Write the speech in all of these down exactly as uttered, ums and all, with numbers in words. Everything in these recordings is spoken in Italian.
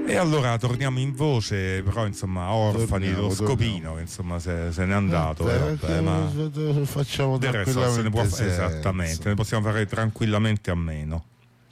E allora torniamo in voce, però insomma orfani Torniamo, dello scopino, torniamo. che insomma se, se n'è andato. Eh, eh, vabbè, ma facciamo del resto se ne può tranquillamente fa- esattamente, senza. ne possiamo fare tranquillamente a meno.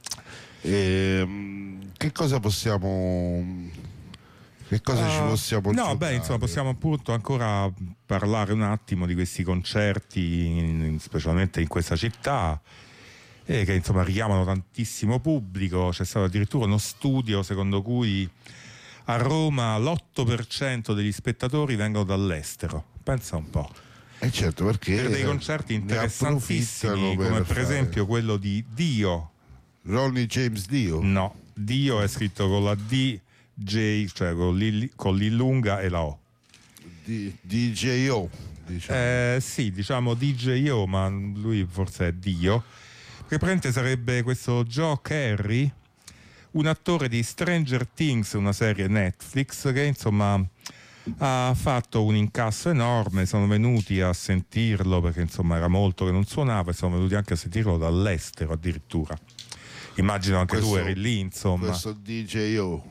Ehm, che cosa possiamo che cosa ci Ah, possiamo no, giocare? beh, insomma, possiamo appunto ancora parlare un attimo di questi concerti, in- specialmente in questa città, eh, che insomma richiamano tantissimo pubblico. C'è stato addirittura uno studio secondo cui a Roma l'otto per cento degli spettatori vengono dall'estero. Pensa un po'. Eh certo, perché Per dei concerti ne interessantissimi, approfittano come per fare- esempio quello di Dio. Ronnie James Dio. No, Dio è scritto con la D J, cioè con l'I con l'I lunga e la O. di D J O, diciamo. Eh, sì, diciamo D J O, ma lui forse è Dio. Che praticamente sarebbe questo Joe Carey, un attore di Stranger Things, una serie Netflix, che insomma ha fatto un incasso enorme. Sono venuti a sentirlo perché insomma era molto che non suonava, e sono venuti anche a sentirlo dall'estero addirittura. Immagino anche Questo- tu eri lì, insomma. Questo D J O.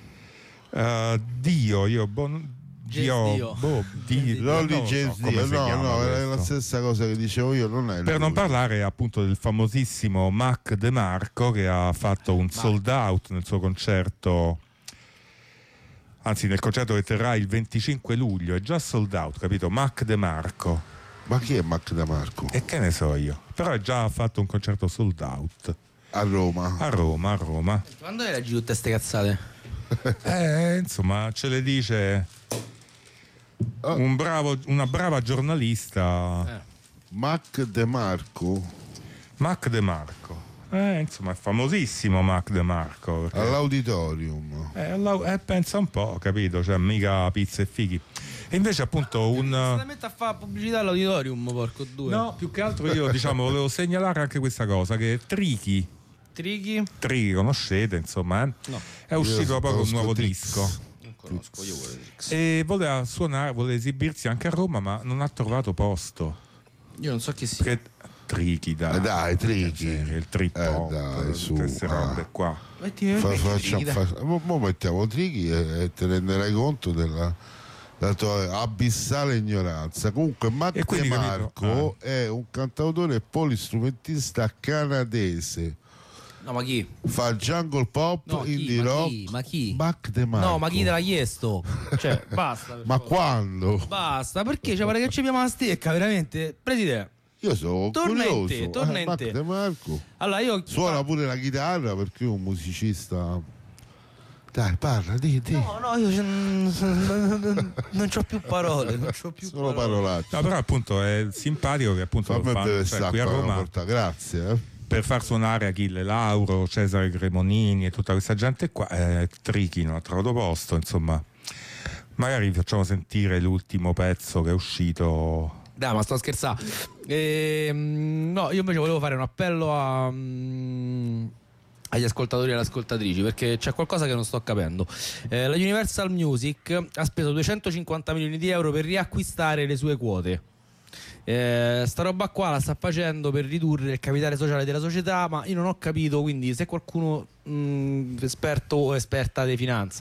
Eh, Dio, io boh, Dio, Dio. boh, di, Ronnie non lo so James come Dio. si No, chiama no, è la questo. stessa cosa che dicevo io, non è Per lui. non parlare appunto del famosissimo Mac DeMarco, che ha fatto un sold out nel suo concerto, anzi nel concerto che terrà il venticinque luglio, è già sold out, capito? Mac DeMarco. Ma chi è Mac Da Marco? E che ne so io, però è già fatto un concerto sold out A Roma. a Roma, a Roma. Quando le leggi tutte queste cazzate? Eh, insomma, ce le dice un bravo, una brava giornalista, Eh. Mac De Marco Mac DeMarco. Eh, insomma, è famosissimo Mac DeMarco. perché- all'auditorium. Eh, alla- eh, pensa un po', capito? Cioè, mica pizza e fighi. E invece, appunto, un. Se mette a fare pubblicità all'auditorium, porco due. No, più che altro io, diciamo, volevo segnalare anche questa cosa: che Tricky, Trichi? Tricky conoscete, insomma, eh? No. È uscito Io proprio un conosco nuovo Trix. disco. Non conosco, io pure Trix. E voleva suonare, voleva esibirsi anche a Roma, ma non ha trovato posto. Io non so chi sia. Perché Tricky, dai. Eh, dai, Tricky. Il trip Eh, hop, dai, tutte su, queste ah. robe qua. Metti, Fa- metti facciamo- Trichi, dai. fa- mo, mo mettiamo Trichi e, e te renderai conto della, della tua abissale ignoranza. Comunque Mac E quindi, De capito, Marco è un cantautore e polistrumentista canadese. No, ma chi? Fa jungle pop, No, chi? indie Ma rock. chi? Ma chi? Mac De Marco. No, ma chi te l'ha chiesto? Cioè, basta. per Ma favore. quando? Basta, perché ci pare che ci abbiamo la stecca, veramente? Presidente. Io sono Torna in curioso. te, torna Eh, in Mac te. De Marco Allora io suona pure la chitarra perché è un musicista. Dai, parla, di, di. No, no, io non, non c'ho più parole, non c'ho più Sono parole. parolacce. No, però appunto è simpatico che appunto lo Fammi fanno, bere cioè, qui a st'acqua, Roma, una volta, grazie. Eh. per far suonare Achille Lauro, Cesare Cremonini e tutta questa gente qua, eh, Tricky non ha trovato posto, insomma. Magari facciamo sentire l'ultimo pezzo che è uscito. Dai, ma sto scherzando. Ehm, no, io invece volevo fare un appello a, mm, agli ascoltatori e alle ascoltatrici, perché c'è qualcosa che non sto capendo. Eh, la Universal Music ha speso duecentocinquanta milioni di euro per riacquistare le sue quote. Eh, sta roba qua la sta facendo per ridurre il capitale sociale della società, ma io non ho capito, quindi se qualcuno mh, esperto o esperta di finanza